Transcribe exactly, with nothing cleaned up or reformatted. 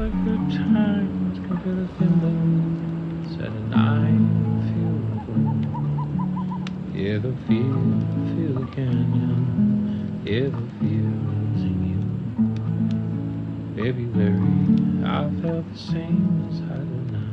the good times can feel the thimbles at a night feel the gloom. Yeah, the feel, feel the canyon. Yeah, the feels in you. February, I felt the same as I do now.